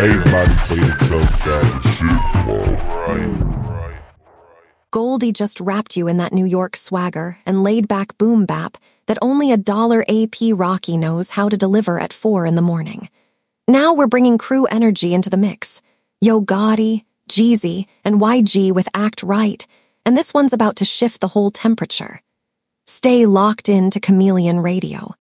Everybody played himself down to shit, bro. Goldie just wrapped you in that New York swagger and laid back boom bap that only a dollar AP Rocky knows how to deliver at 4 in the morning. Now we're bringing crew energy into the mix. Yo Gotti, Jeezy, and YG with Act Right, and this one's about to shift the whole temperature. Stay locked in to Chameleon Radio.